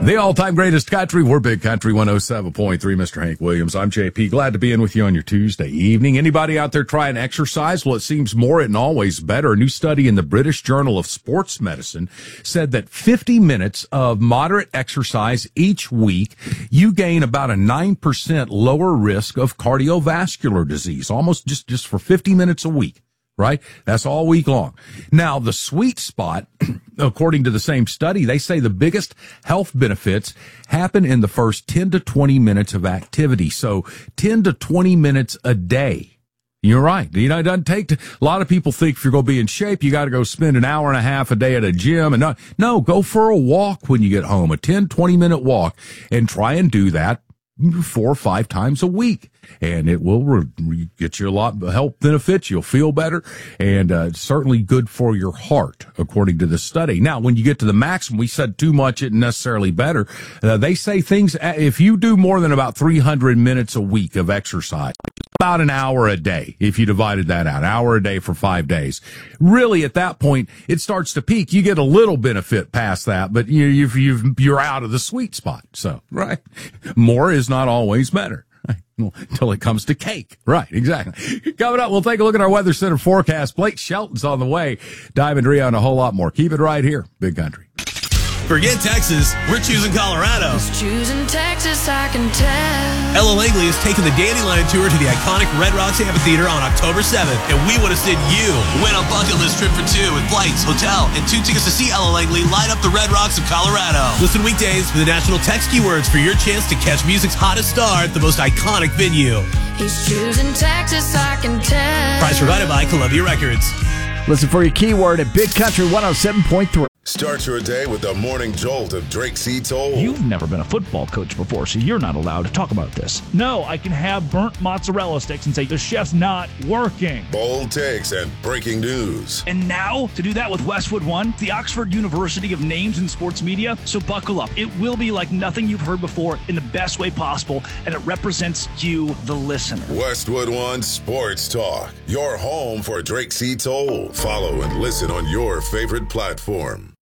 The all-time greatest country. We're Big Country 107.3. Mr. Hank Williams. I'm JP. Glad to be in with you on your Tuesday evening. Anybody out there trying exercise? Well, it seems more and always better. A new study in the British Journal of Sports Medicine said that 50 minutes of moderate exercise each week, you gain about a 9% lower risk of cardiovascular disease, almost just for 50 minutes a week. Right? That's all week long. Now, the sweet spot, according to the same study, they say the biggest health benefits happen in the first 10 to 20 minutes of activity. So 10 to 20 minutes a day. You're right. You know, it doesn't take a lot of people think if you're going to be in shape, you got to go spend an hour and a half a day at a gym. And no, go for a walk when you get home, a 10, 20-minute walk, and try and do that 4 or 5 times a week. And it will get you a lot of health benefits. You'll feel better, and certainly good for your heart, according to the study. Now, when you get to the maximum, we said too much isn't necessarily better. They say things, if you do more than about 300 minutes a week of exercise, about an hour a day, if you divided that out, hour a day for 5 days, really at that point, it starts to peak. You get a little benefit past that, but you're out of the sweet spot. So, right. More is not always better. Until it comes to cake. Right, exactly. Coming up, we'll take a look at our Weather Center forecast. Blake Shelton's on the way. Dive into Rhea and a whole lot more. Keep it right here. Big Country. Forget Texas, we're choosing Colorado. He's choosing Texas, I can tell. Ella Langley is taking the Dandelion Tour to the iconic Red Rocks Amphitheater on October 7th, and we want to send you win a bucket list trip for 2 with flights, hotel, and 2 tickets to see Ella Langley light up the Red Rocks of Colorado. Listen weekdays for the national text keywords for your chance to catch music's hottest star at the most iconic venue. He's choosing Texas, I can tell. Prize provided by Columbia Records. Listen for your keyword at Big Country 107.3. Start your day with the morning jolt of Drake C. Toll. You've never been a football coach before, so you're not allowed to talk about this. No, I can have burnt mozzarella sticks and say the chef's not working. Bold takes and breaking news. And now, to do that with Westwood One, the Oxford University of Names in Sports Media. So buckle up. It will be like nothing you've heard before in the best way possible, and it represents you, the listener. Westwood One Sports Talk. Your home for Drake C. Toll. Follow and listen on your favorite platform.